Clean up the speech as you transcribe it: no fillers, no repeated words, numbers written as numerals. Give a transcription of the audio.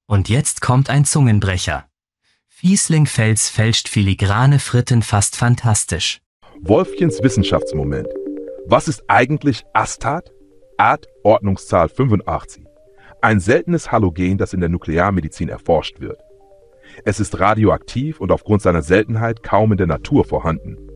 Und jetzt kommt ein Zungenbrecher. Fiesling-Fels fälscht filigrane Fritten fast fantastisch. Wolfchens Wissenschaftsmoment. Was ist eigentlich Astat? Ad Ordnungszahl 85. Ein seltenes Halogen, das in der Nuklearmedizin erforscht wird. Es ist radioaktiv und aufgrund seiner Seltenheit kaum in der Natur vorhanden.